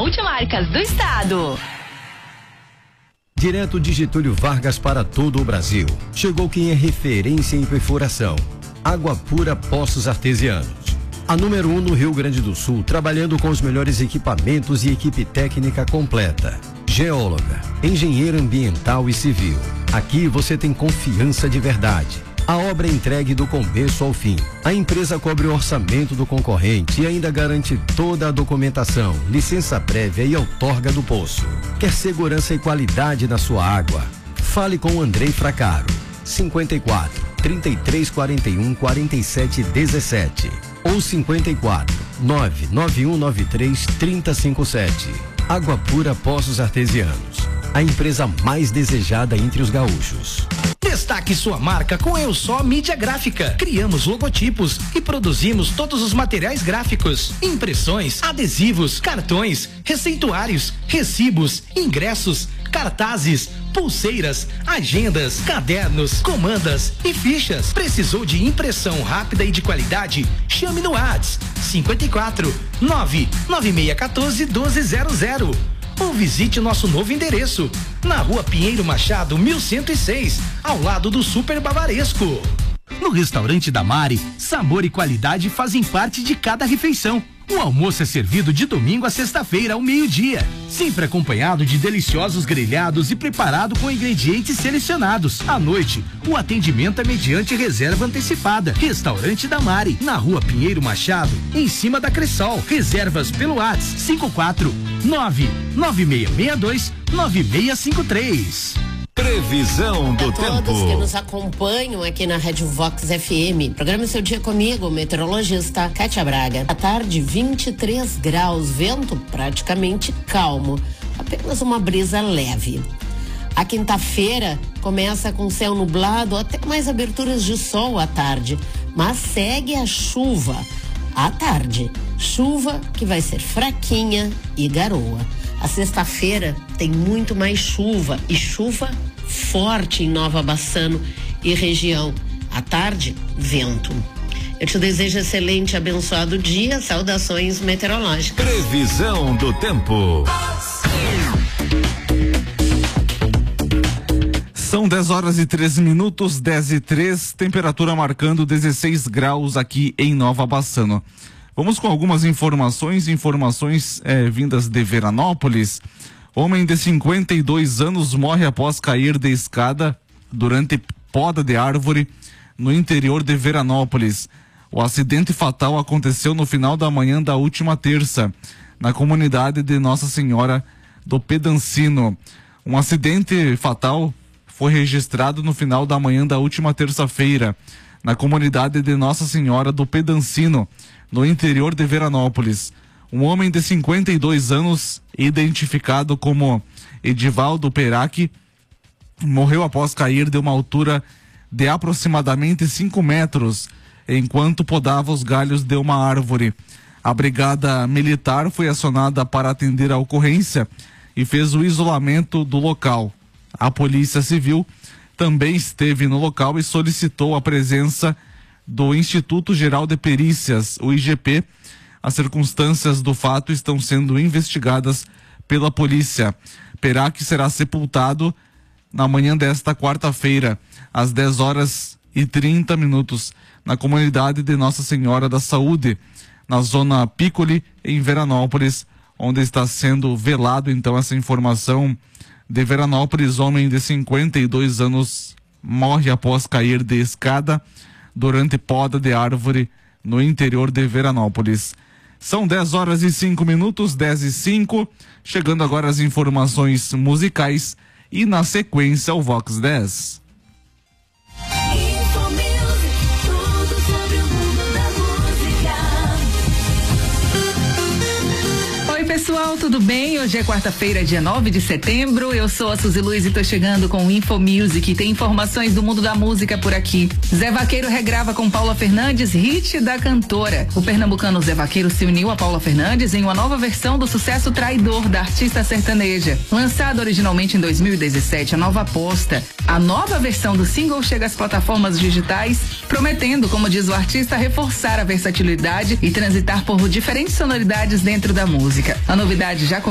multimarcas do estado. Direto de Getúlio Vargas para todo o Brasil. Chegou quem é referência em perfuração. Água Pura Poços Artesianos. A número 1 no Rio Grande do Sul, trabalhando com os melhores equipamentos e equipe técnica completa. Geóloga, engenheiro ambiental e civil. Aqui você tem confiança de verdade. A obra é entregue do começo ao fim. A empresa cobre o orçamento do concorrente e ainda garante toda a documentação, licença prévia e outorga do poço. Quer segurança e qualidade na sua água? Fale com Andrei Fracaro. 54 33 41 47 17 ou 54 99193 3057. Água Pura Poços Artesianos. A empresa mais desejada entre os gaúchos. Destaque sua marca com Eu Só Mídia Gráfica. Criamos logotipos e produzimos todos os materiais gráficos, impressões, adesivos, cartões, receituários, recibos, ingressos, cartazes, pulseiras, agendas, cadernos, comandas e fichas. Precisou de impressão rápida e de qualidade? Chame no WhatsApp 54 99614 1200. Ou visite nosso novo endereço, na Rua Pinheiro Machado, 1106, ao lado do Super Bavaresco. No restaurante da Mari, sabor e qualidade fazem parte de cada refeição. O almoço é servido de domingo a sexta-feira ao meio-dia, sempre acompanhado de deliciosos grelhados e preparado com ingredientes selecionados. À noite, o atendimento é mediante reserva antecipada. Restaurante da Mari, na Rua Pinheiro Machado, em cima da Cressol. Reservas pelo WhatsApp 54 99662 9653. Previsão do tempo. Todos que nos acompanham aqui na Rádio Vox FM. Programa Seu Dia comigo, meteorologista Kátia Braga. À tarde, 23 graus, vento praticamente calmo, apenas uma brisa leve. A quinta-feira começa com céu nublado, até mais aberturas de sol à tarde, mas segue a chuva à tarde. Chuva que vai ser fraquinha e garoa. A sexta-feira tem muito mais chuva e chuva forte em Nova Bassano e região. À tarde, vento. Eu te desejo excelente e abençoado dia. Saudações meteorológicas. Previsão do tempo. São 10 horas e 13 minutos, 10:03, temperatura marcando 16 graus aqui em Nova Bassano. Vamos com algumas informações vindas de Veranópolis. Homem de 52 anos morre após cair de escada durante poda de árvore no interior de Veranópolis. O acidente fatal aconteceu no final da manhã da última terça, na comunidade de Nossa Senhora do Pedancino. Um acidente fatal foi registrado no final da manhã da última terça-feira, na comunidade de Nossa Senhora do Pedancino, no interior de Veranópolis. Um homem de 52 anos, identificado como Edivaldo Perac, morreu após cair de uma altura de aproximadamente 5 metros, enquanto podava os galhos de uma árvore. A brigada militar foi acionada para atender a ocorrência e fez o isolamento do local. A Polícia Civil também esteve no local e solicitou a presença do Instituto Geral de Perícias, o IGP. As circunstâncias do fato estão sendo investigadas pela polícia. Perac será sepultado na manhã desta quarta-feira, às 10 horas e 30 minutos, na comunidade de Nossa Senhora da Saúde, na zona Piccoli, em Veranópolis, onde está sendo velado então essa informação de Veranópolis. Homem de 52 anos morre após cair de escada durante poda de árvore no interior de Veranópolis. São 10 horas e 5 minutos, 10:05, chegando agora as informações musicais e na sequência o Vox 10. Pessoal, tudo bem? Hoje é quarta-feira, dia 9 de setembro. Eu sou a Suzy Luiz e tô chegando com o Info Music. Tem informações do mundo da música por aqui. Zé Vaqueiro regrava com Paula Fernandes, hit da cantora. O pernambucano Zé Vaqueiro se uniu a Paula Fernandes em uma nova versão do sucesso Traidor, da artista sertaneja. Lançado originalmente em 2017, a nova aposta. A nova versão do single chega às plataformas digitais, prometendo, como diz o artista, reforçar a versatilidade e transitar por diferentes sonoridades dentro da música. A novidade já